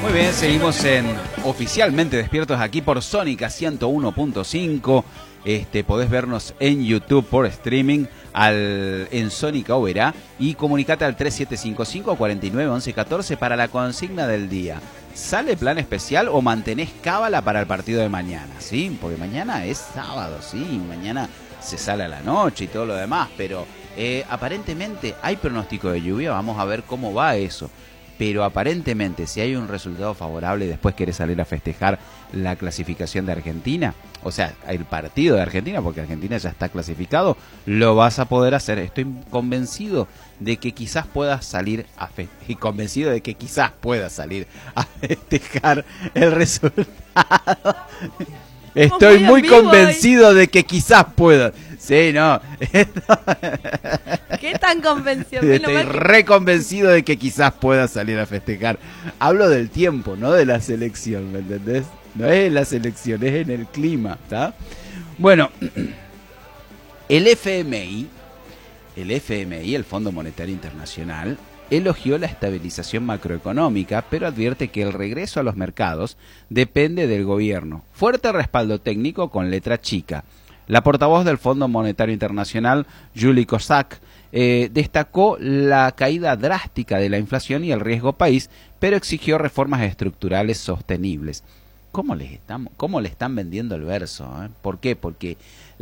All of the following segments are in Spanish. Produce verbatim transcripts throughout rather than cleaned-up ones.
Muy bien, seguimos en Oficialmente Despiertos aquí por Sónica ciento uno punto cinco. Este, podés vernos en YouTube por streaming al, en Sónica Oberá y comunicate al tres siete cinco cinco, cuatro nueve, once catorce para la consigna del día. ¿Sale plan especial o mantenés cábala para el partido de mañana? ¿Sí? Porque mañana es sábado, sí, mañana se sale a la noche y todo lo demás, pero eh, aparentemente hay pronóstico de lluvia, vamos a ver cómo va eso. Pero aparentemente si hay un resultado favorable y después querés salir a festejar la clasificación de Argentina, o sea, el partido de Argentina, porque Argentina ya está clasificado, lo vas a poder hacer. Estoy convencido de que quizás puedas salir a fe y convencido de que quizás puedas salir a festejar el resultado. Estoy muy, muy convencido hoy de que quizás pueda. Sí, no. ¿Qué tan convencido? Estoy re convencido de que quizás pueda salir a festejar. Hablo del tiempo, no de la selección, ¿me entendés? No es en la selección, es en el clima, ¿está? Bueno, el F M I, el F M I, el Fondo Monetario Internacional, elogió la estabilización macroeconómica, pero advierte que el regreso a los mercados depende del gobierno. Fuerte respaldo técnico con letra chica. La portavoz del Fondo Monetario Internacional, Julie Kozak, eh, destacó la caída drástica de la inflación y el riesgo país, pero exigió reformas estructurales sostenibles. ¿Cómo les están, cómo le están vendiendo el verso? ¿Eh? ¿Por qué? Porque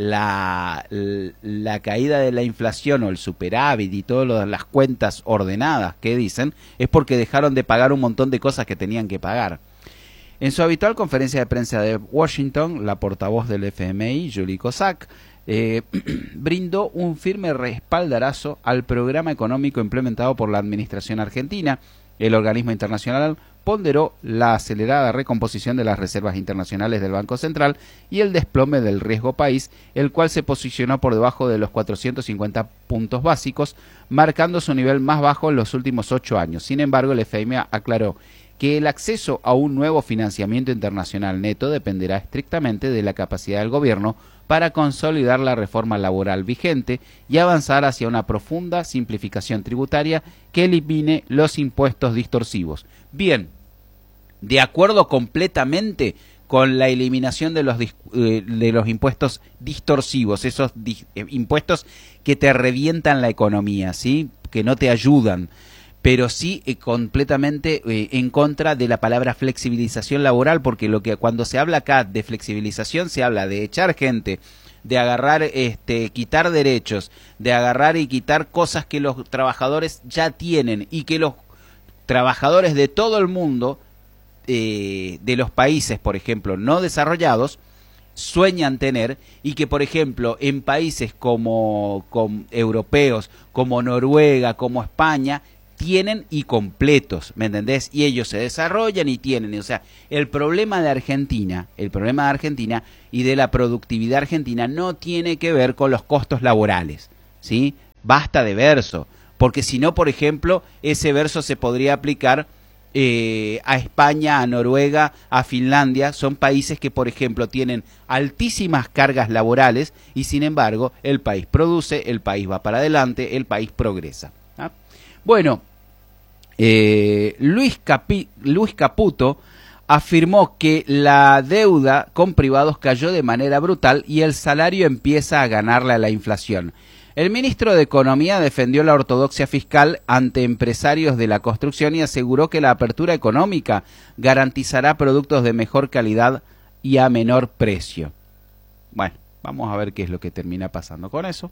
la, la caída de la inflación o el superávit y todas las cuentas ordenadas que dicen es porque dejaron de pagar un montón de cosas que tenían que pagar. En su habitual conferencia de prensa de Washington, la portavoz del F M I, Julie Kozak, eh, brindó un firme respaldarazo al programa económico implementado por la administración argentina. El organismo internacional ponderó la acelerada recomposición de las reservas internacionales del Banco Central y el desplome del riesgo país, el cual se posicionó por debajo de los cuatrocientos cincuenta puntos básicos, marcando su nivel más bajo en los últimos ocho años. Sin embargo, el F M I aclaró que el acceso a un nuevo financiamiento internacional neto dependerá estrictamente de la capacidad del gobierno para consolidar la reforma laboral vigente y avanzar hacia una profunda simplificación tributaria que elimine los impuestos distorsivos. Bien, de acuerdo completamente con la eliminación de los, eh, de los impuestos distorsivos, esos di- eh, impuestos que te revientan la economía, ¿sí? Que no te ayudan, pero sí eh, completamente eh, en contra de la palabra flexibilización laboral, porque lo que cuando se habla acá de flexibilización se habla de echar gente, de agarrar, este, quitar derechos, de agarrar y quitar cosas que los trabajadores ya tienen y que los trabajadores de todo el mundo, eh, de los países, por ejemplo, no desarrollados, sueñan tener, y que por ejemplo en países como, como europeos, como Noruega, como España, tienen y completos, ¿me entendés? Y ellos se desarrollan y tienen, o sea, el problema de Argentina, el problema de Argentina y de la productividad argentina no tiene que ver con los costos laborales, ¿sí? Basta de verso, porque si no, por ejemplo, ese verso se podría aplicar eh, a España, a Noruega, a Finlandia. Son países que, por ejemplo, tienen altísimas cargas laborales y sin embargo el país produce, el país va para adelante, el país progresa. ¿Ah? Bueno, eh, Luis, Capi, Luis Caputo afirmó que la deuda con privados cayó de manera brutal y el salario empieza a ganarle a la inflación. El ministro de Economía defendió la ortodoxia fiscal ante empresarios de la construcción y aseguró que la apertura económica garantizará productos de mejor calidad y a menor precio. Bueno, vamos a ver qué es lo que termina pasando con eso.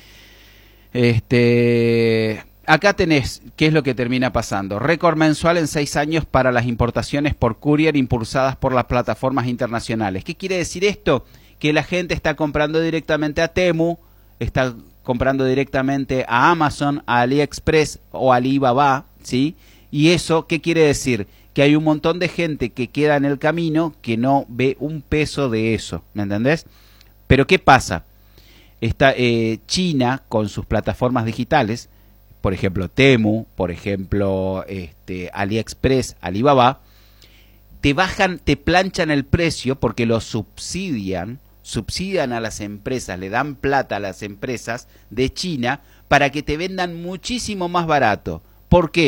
Este... Acá tenés qué es lo que termina pasando. Récord mensual en seis años para las importaciones por courier impulsadas por las plataformas internacionales. ¿Qué quiere decir esto? Que la gente está comprando directamente a Temu, está comprando directamente a Amazon, a AliExpress o a Alibaba, ¿sí? Y eso, ¿qué quiere decir? Que hay un montón de gente que queda en el camino que no ve un peso de eso, ¿me entendés? Pero ¿qué pasa? Está eh, China con sus plataformas digitales, por ejemplo Temu, por ejemplo este, AliExpress, Alibaba, te bajan, te planchan el precio porque lo subsidian, subsidian a las empresas, le dan plata a las empresas de China para que te vendan muchísimo más barato. ¿Por qué?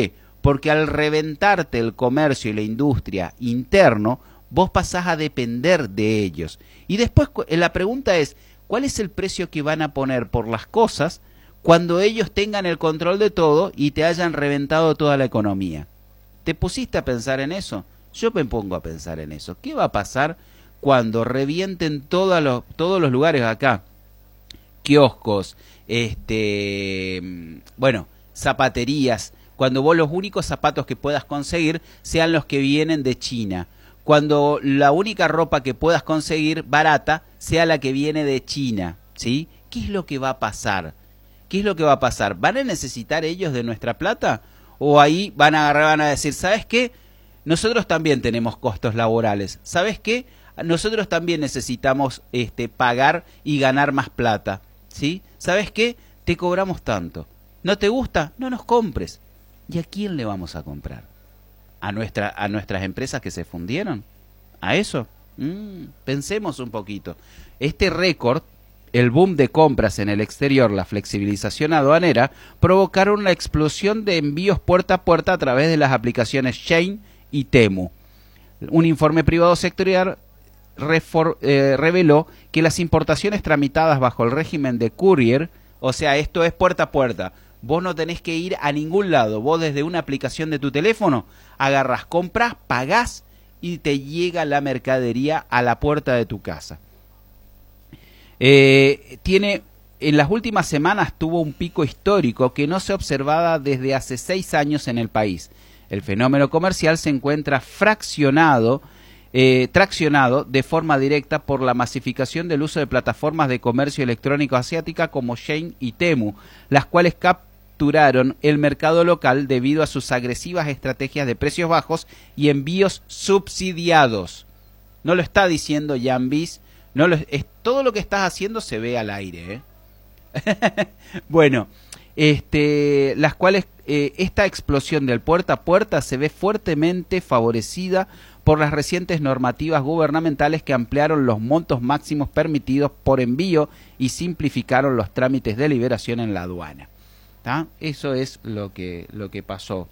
porque al reventarte el comercio y la industria interno, vos pasás a depender de ellos. Y después la pregunta es, ¿cuál es el precio que van a poner por las cosas cuando ellos tengan el control de todo y te hayan reventado toda la economía? ¿Te pusiste a pensar en eso? Yo me pongo a pensar en eso. ¿Qué va a pasar cuando revienten todos los, todos los lugares acá? Kioscos, este, bueno, zapaterías, cuando vos los únicos zapatos que puedas conseguir sean los que vienen de China. Cuando la única ropa que puedas conseguir barata sea la que viene de China, ¿sí? ¿Qué es lo que va a pasar? ¿Qué es lo que va a pasar? ¿Van a necesitar ellos de nuestra plata? ¿O ahí van a agarrar, van a decir, ¿sabes qué? Nosotros también tenemos costos laborales. ¿Sabes qué? Nosotros también necesitamos este, pagar y ganar más plata, ¿sí? ¿Sabes qué? Te cobramos tanto. ¿No te gusta? No nos compres. ¿Y a quién le vamos a comprar? ¿A, nuestra, a nuestras empresas que se fundieron? ¿A eso? Mm, pensemos un poquito. Este récord, el boom de compras en el exterior, la flexibilización aduanera, provocaron la explosión de envíos puerta a puerta a través de las aplicaciones Shein y Temu. Un informe privado sectorial refor, eh, reveló que las importaciones tramitadas bajo el régimen de courier, o sea, esto es puerta a puerta, vos no tenés que ir a ningún lado, vos desde una aplicación de tu teléfono agarrás, compras, pagás y te llega la mercadería a la puerta de tu casa. Eh, tiene, en las últimas semanas tuvo un pico histórico que no se observaba desde hace seis años en el país. El fenómeno comercial se encuentra fraccionado, eh, traccionado de forma directa por la masificación del uso de plataformas de comercio electrónico asiática como Shein y Temu, las cuales capturaron el mercado local debido a sus agresivas estrategias de precios bajos y envíos subsidiados. No lo está diciendo Yanvis, no lo, es, todo lo que estás haciendo se ve al aire, ¿eh? Bueno, este, las cuales eh, esta explosión del puerta a puerta se ve fuertemente favorecida por las recientes normativas gubernamentales que ampliaron los montos máximos permitidos por envío y simplificaron los trámites de liberación en la aduana. ¿Tá? Eso es lo que, lo que pasó.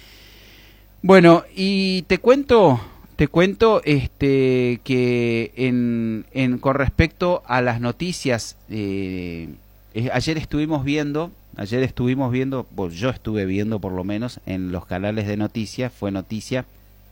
Bueno, y te cuento, te cuento este, que en, en, con respecto a las noticias, eh, eh, ayer estuvimos viendo, ayer estuvimos viendo, pues yo estuve viendo por lo menos en los canales de noticias, fue noticia,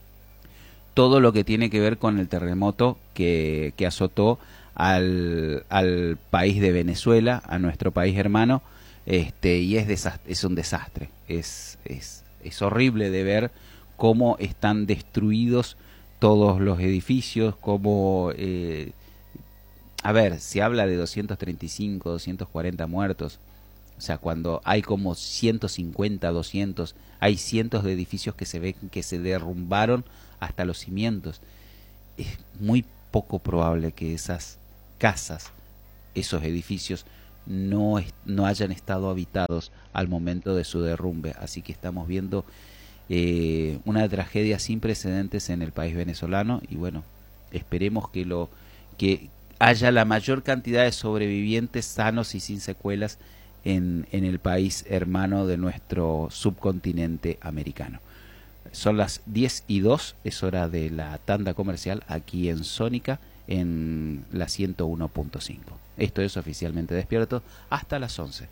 todo lo que tiene que ver con el terremoto que, que azotó al, al país de Venezuela, a nuestro país hermano, este, y es, desast- es un desastre, es, es, es horrible de ver cómo están destruidos todos los edificios, cómo, eh, a ver, se habla de doscientos treinta y cinco, doscientos cuarenta muertos, o sea, cuando hay como ciento cincuenta, doscientos, hay cientos de edificios que se ven que se derrumbaron hasta los cimientos. Es muy poco probable que esas casas, esos edificios, no, es, no hayan estado habitados al momento de su derrumbe. Así que estamos viendo eh, una tragedia sin precedentes en el país venezolano y bueno, esperemos que, lo, que haya la mayor cantidad de sobrevivientes sanos y sin secuelas en, en el país hermano de nuestro subcontinente americano. Son las diez y dos, es hora de la tanda comercial aquí en Sónica, en la ciento uno punto cinco. Esto es Oficialmente Despierto hasta las once.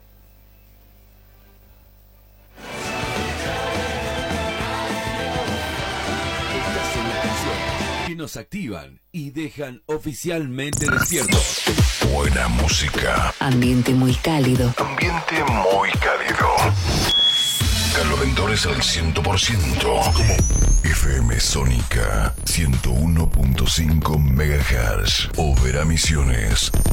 Estas son las canciones que nos activan y dejan oficialmente despiertos. Buena música. Ambiente muy cálido. Ambiente muy cálido. Calorentores al cien por ciento. F M Sónica ciento uno punto cinco megahertz. Opera Misiones.